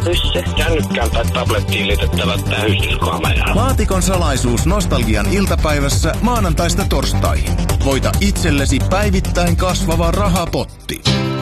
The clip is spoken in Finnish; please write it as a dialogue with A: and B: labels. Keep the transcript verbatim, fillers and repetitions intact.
A: pyssy.
B: Kännykkään tai tablettiin liitettävä tähystyskamera.
C: Laatikon salaisuus Nostalgian iltapäivässä maanantaista torstaihin. Voita itsellesi päivittäin kasvava rahapotti.